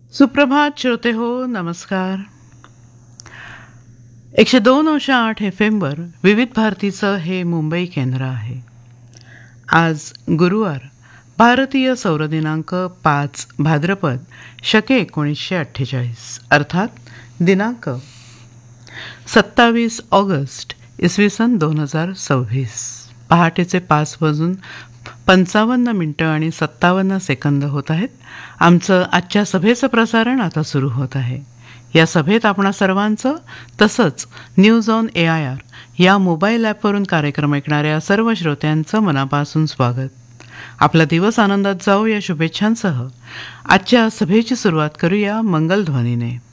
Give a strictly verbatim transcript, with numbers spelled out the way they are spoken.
सुप्रभात श्रोते हो, नमस्कार. एकशे दोन अंश आठ एफ एमवर विविध भारतीचं हे मुंबई केंद्र आहे. आज गुरुवार, भारतीय सौर दिनांक पाच भाद्रपद शके एकोणीसशे अठ्ठेचाळीस अर्थात दिनांक सत्तावीस ऑगस्ट इसवी सन दोन हजार सव्वीस. पहाटेचे पाच वाजून पंचावन्न मिनटं आणि सत्तावन्न सेकंद होत आहेत. आमचं आजच्या सभेचं प्रसारण आता सुरू होत आहे. या सभेत आपणा सर्वांचं तसंच news on A I R या मोबाईल ॲपवरून कार्यक्रम ऐकणाऱ्या सर्व श्रोत्यांचं मनापासून स्वागत. आपला दिवस आनंदात जाऊ या शुभेच्छांसह आजच्या सभेची सुरुवात करूया मंगलध्वनीने.